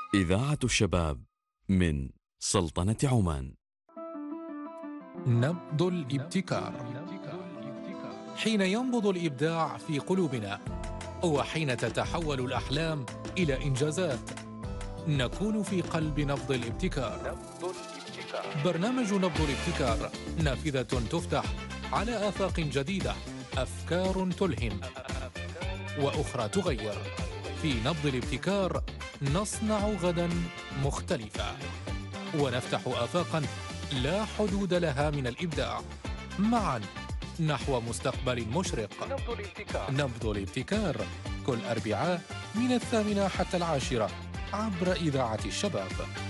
إذاعة الشباب من سلطنة عمان. نبض الابتكار. حين ينبض الإبداع في قلوبنا وحين تتحول الأحلام إلى إنجازات نكون في قلب نبض الابتكار. برنامج نبض الابتكار نافذة تفتح على آفاق جديدة، أفكار تلهم وأخرى تغير. في نبض الابتكار نصنع غدا مختلفا ونفتح آفاقا لا حدود لها من الإبداع، معا نحو مستقبل مشرق. نبض الابتكار كل أربعاء من 8 حتى 10 عبر إذاعة الشباب.